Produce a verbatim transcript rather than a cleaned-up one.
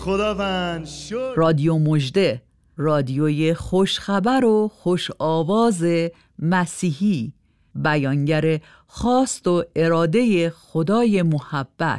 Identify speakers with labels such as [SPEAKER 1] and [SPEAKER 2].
[SPEAKER 1] خداوند شکر.
[SPEAKER 2] رادیو مژده، رادیوی خوشخبر و خوش آواز مسیحی، بیانگر خواست و اراده خدای محبت.